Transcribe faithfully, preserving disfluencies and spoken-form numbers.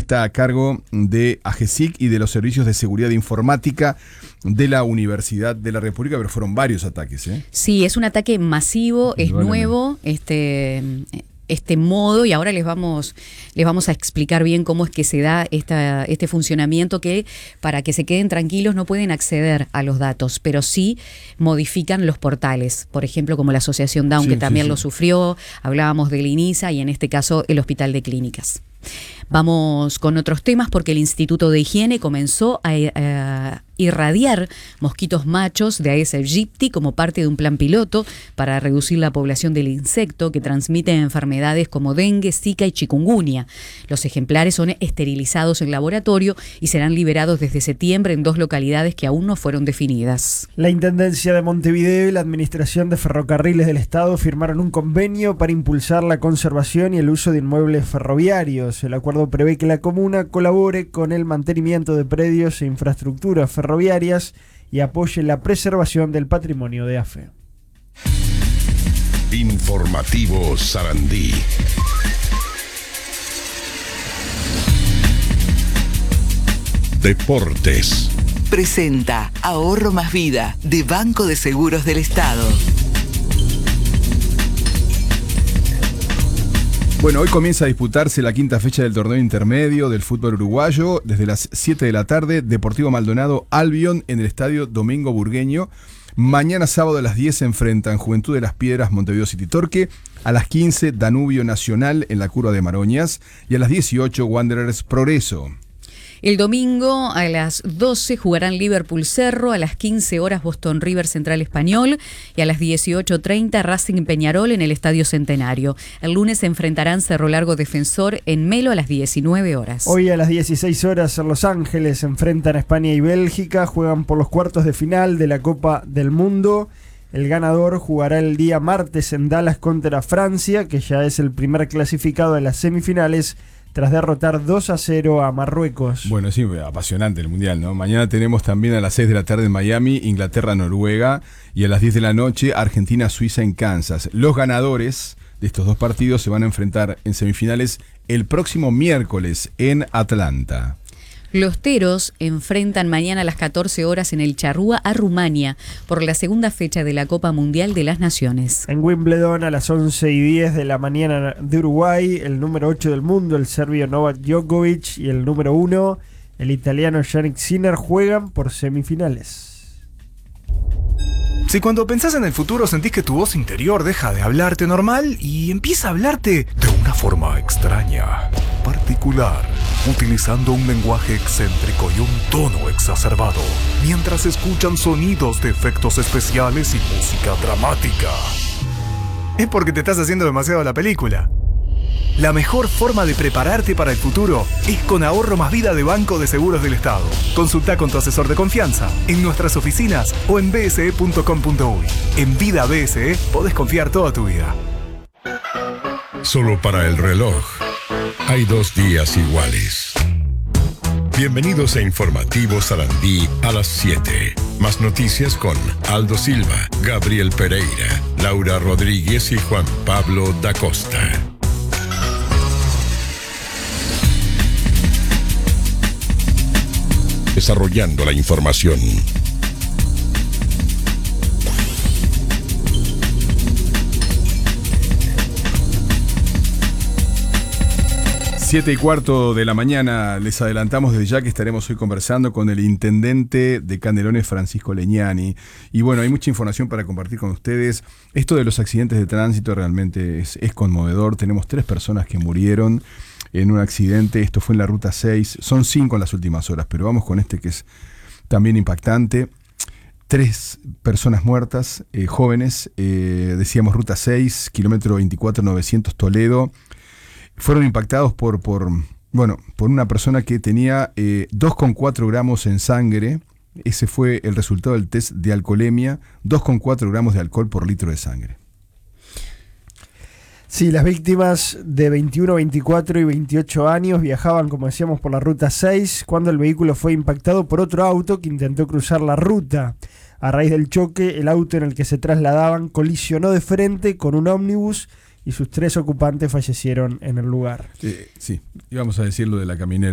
está a cargo de AGESIC y de los servicios de seguridad informática de la Universidad de la República, pero fueron varios ataques, ¿eh? Sí, es un ataque masivo, es nuevo, este... este modo, y ahora les vamos les vamos a explicar bien cómo es que se da esta, este funcionamiento, que para que se queden tranquilos no pueden acceder a los datos, pero sí modifican los portales, por ejemplo como la Asociación Down, sí, que también sí, sí. lo sufrió, hablábamos del INISA y en este caso el Hospital de Clínicas. Vamos con otros temas porque el Instituto de Higiene comenzó a, a irradiar mosquitos machos de Aedes aegypti como parte de un plan piloto para reducir la población del insecto que transmite enfermedades como dengue, zika y chikungunya. Los ejemplares son esterilizados en laboratorio y serán liberados desde septiembre en dos localidades que aún no fueron definidas. La Intendencia de Montevideo y la Administración de Ferrocarriles del Estado firmaron un convenio para impulsar la conservación y el uso de inmuebles ferroviarios. El acuerdo prevé que la comuna colabore con el mantenimiento de predios e infraestructuras ferroviarias y apoye la preservación del patrimonio de A F E. Informativo Sarandí. Deportes. Presenta Ahorro Más Vida de Banco de Seguros del Estado. Bueno, hoy comienza a disputarse la quinta fecha del torneo intermedio del fútbol uruguayo. Desde las siete de la tarde, Deportivo Maldonado Albion en el estadio Domingo Burgueño. Mañana sábado a las diez se enfrentan Juventud de las Piedras, Montevideo City Torque. A las quince, Danubio Nacional en la Curva de Maroñas. Y a las dieciocho, Wanderers Progreso. El domingo a las doce jugarán Liverpool Cerro, a las quince horas Boston River Central Español y a las dieciocho treinta Racing Peñarol en el Estadio Centenario. El lunes se enfrentarán Cerro Largo Defensor en Melo a las diecinueve horas. Hoy a las dieciséis horas en Los Ángeles se enfrentan España y Bélgica, juegan por los cuartos de final de la Copa del Mundo. El ganador jugará el día martes en Dallas contra Francia, que ya es el primer clasificado de las semifinales, tras derrotar dos a cero a Marruecos. Bueno, sí, apasionante el Mundial, ¿no? Mañana tenemos también a las seis de la tarde en Miami, Inglaterra-Noruega, y a las diez de la noche, Argentina-Suiza en Kansas. Los ganadores de estos dos partidos se van a enfrentar en semifinales el próximo miércoles en Atlanta. Los Teros enfrentan mañana a las catorce horas en el Charrúa a Rumania por la segunda fecha de la Copa Mundial de las Naciones. En Wimbledon a las once y diez de la mañana de Uruguay, el número ocho del mundo, el serbio Novak Djokovic, y el número uno, el italiano Jannik Sinner, juegan por semifinales. Si cuando pensás en el futuro sentís que tu voz interior deja de hablarte normal y empieza a hablarte de una forma extraña, particular, utilizando un lenguaje excéntrico y un tono exacerbado, mientras escuchan sonidos de efectos especiales y música dramática, es porque te estás haciendo demasiado la película. La mejor forma de prepararte para el futuro es con Ahorro Más Vida de Banco de Seguros del Estado. Consulta con tu asesor de confianza en nuestras oficinas o en b s e punto com punto u y. En Vida B S E podés confiar toda tu vida. Solo para el reloj hay dos días iguales. Bienvenidos a Informativo Sarandí a las siete. Más noticias con Aldo Silva, Gabriel Pereira, Laura Rodríguez y Juan Pablo da Costa. Desarrollando la información. Siete y cuarto de la mañana, les adelantamos desde ya que estaremos hoy conversando con el intendente de Canelones, Francisco Leñani. Y bueno, hay mucha información para compartir con ustedes. Esto de los accidentes de tránsito realmente es, es conmovedor. Tenemos tres personas que murieron en un accidente. Esto fue en la ruta seis. Son cinco en las últimas horas, pero vamos con este que es también impactante. Tres personas muertas, eh, jóvenes. Eh, decíamos ruta seis, kilómetro veinticuatro novecientos Toledo. Fueron impactados por, por, bueno, por una persona que tenía eh, dos coma cuatro gramos en sangre. Ese fue el resultado del test de alcoholemia, dos coma cuatro gramos de alcohol por litro de sangre. Sí, las víctimas de veintiuno, veinticuatro y veintiocho años viajaban, como decíamos, por la ruta seis cuando el vehículo fue impactado por otro auto que intentó cruzar la ruta. A raíz del choque, el auto en el que se trasladaban colisionó de frente con un ómnibus y sus tres ocupantes fallecieron en el lugar. Eh, sí, íbamos a decir lo de la camionera.